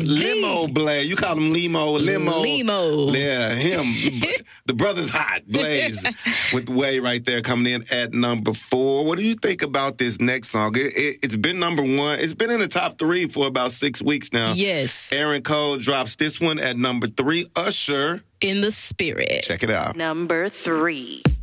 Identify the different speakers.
Speaker 1: Limo Blaze. You call him Limo. Yeah, him. The brother's hot. Blaze with Way right there coming in at number 4. What do you think about this next song? It's been number 1. It's been in the top 3 for about 6 weeks now.
Speaker 2: Yes.
Speaker 1: Aaron Cole drops this one at number 3. Usher.
Speaker 2: In the Spirit.
Speaker 1: Check it out.
Speaker 3: Number 3.